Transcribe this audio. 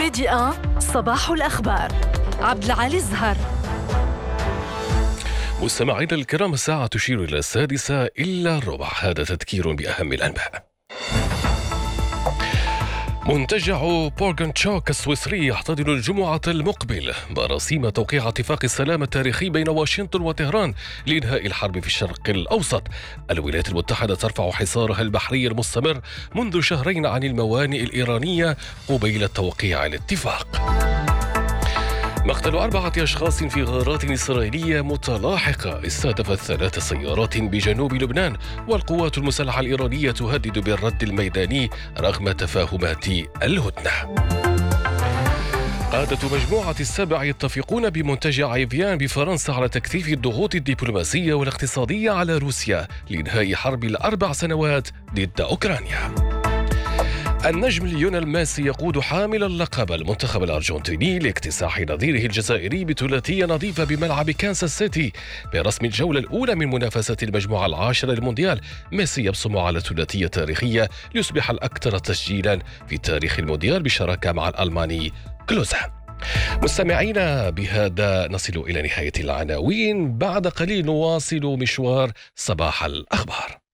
ميدي 1 صباح الأخبار. عبد العالي الزهر. مستمعينا الكرام، الساعة تشير إلى 6:06 هذا تذكير بأهم الأنباء. منتجع بورغنتشوك السويسري يحتضن الجمعة المقبل مراسيم توقيع اتفاق السلام التاريخي بين واشنطن وطهران لإنهاء الحرب في الشرق الأوسط. الولايات المتحدة ترفع حصارها البحري المستمر منذ شهرين عن الموانئ الإيرانية قبيل توقيع الاتفاق. مقتل 4 أشخاص في غارات إسرائيلية متلاحقة استهدفت 3 سيارات بجنوب لبنان، والقوات المسلحة الإيرانية تهدد بالرد الميداني رغم تفاهمات الهدنة. قادة مجموعة ال7 يتفقون بمنتجع إيفيان بفرنسا على تكثيف الضغوط الدبلوماسية والاقتصادية على روسيا لإنهاء حرب ال4 سنوات ضد أوكرانيا. النجم ليونيل ميسي يقود حامل اللقب المنتخب الأرجنتيني لاكتساح نظيره الجزائري بثلاثية نظيفة بملعب كانساس سيتي برسم الجولة الأولى من منافسة المجموعة العاشرة للمونديال. ميسي يبصم على ثلاثية تاريخية ليصبح الأكثر تسجيلا في تاريخ المونديال بالشراكة مع الألماني كلوزا. مستمعينا، بهذا نصل إلى نهاية العناوين. بعد قليل نواصل مشوار صباح الأخبار.